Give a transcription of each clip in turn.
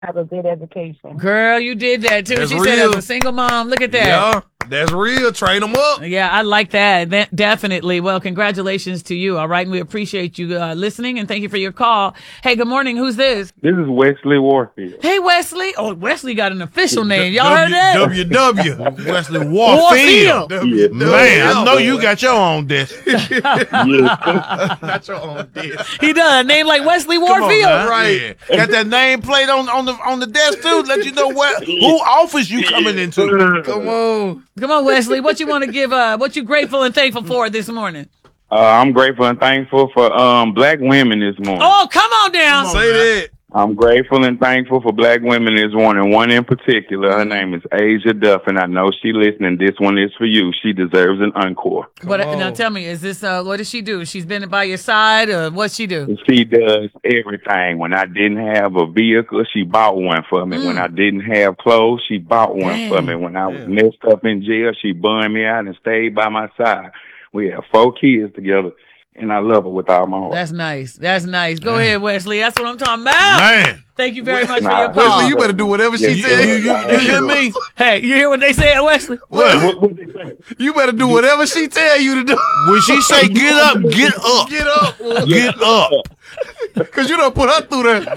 have a good education. Girl, you did that too. That's She said real. as a single mom. Look at that. Yeah, that's real. Train them up. Yeah, I like that. Definitely. Well, congratulations to you. All right. And we appreciate you listening and thank you for your call. Hey, good morning. Who's this? This is Wesley Warfield. Hey, Wesley. Oh, Wesley got an official name. Y'all heard that? WW. Wesley Warfield. Yeah. Man, I know you got your own desk. Yes. Not your own desk. He does. Name like Wesley Come on Warfield. now. Right. Yeah. Got that name plate on the desk too. Let you know who office you coming into. Come on. Come on, Wesley. What you want to give? What you grateful and thankful for this morning? I'm grateful and thankful for black women this morning. Oh, come on down. Say that. I'm grateful and thankful for black women this morning. One in particular, her name is Asia Duff, and I know she listening. This one is for you. She deserves an encore. Now tell me, is this what does she do? She's been by your side, or what's she do? She does everything. When I didn't have a vehicle, she bought one for me. When I didn't have clothes, she bought one for me. When I was messed up in jail, she bunned me out and stayed by my side. We have 4 kids together, and I love her with all my heart. That's nice. That's nice. Go ahead, Wesley. That's what I'm talking about. Man. Thank you very much for Nah, your call. Wesley, you better do whatever she tell you. You hear me? Hey, you hear what they said, Wesley? What they say? You better do whatever she tell you to do. When she say get up, get up. Get up. Get up. Because you done put her through that.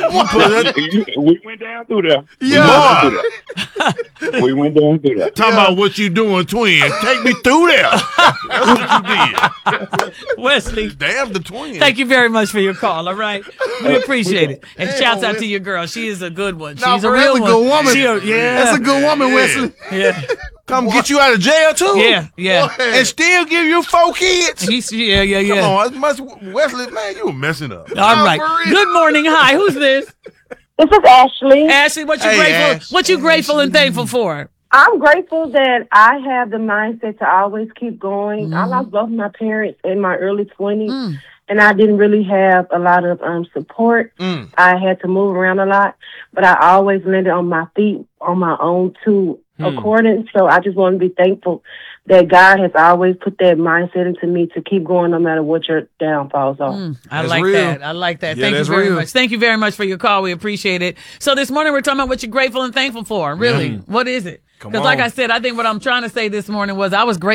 We went down through there. Yeah. We went down through there. Talking about what you doing, twin. Take me through there. That's what you did. Wesley, Damn the twin. thank you very much for your call, all right? We appreciate it. And shouts out to your girl. She is a good one. She's a real that's one. a good woman. That's a good woman, Wesley. Yeah. Come get you out of jail, too? Yeah. And still give you 4 kids? Yeah. Come on, that's much, Wesley, man, you were messing up. All right. Good morning. Hi. Who's this? This is Ashley. Ashley, what you Hey, grateful? Ash. What you grateful and thankful for? I'm grateful that I have the mindset to always keep going. I lost both my parents in my early 20s, and I didn't really have a lot of support. I had to move around a lot, but I always landed on my feet on my own two accordance. So I just want to be thankful that God has always put that mindset into me to keep going no matter what your downfalls are. I That's like real. that. I like that. Yeah, Thank you that's very real. much. Thank you very much for your call. We appreciate it. So this morning we're talking about what you're grateful and thankful for. Really, what is it? Come Because like on. I said, I think what I'm trying to say this morning was I was grateful.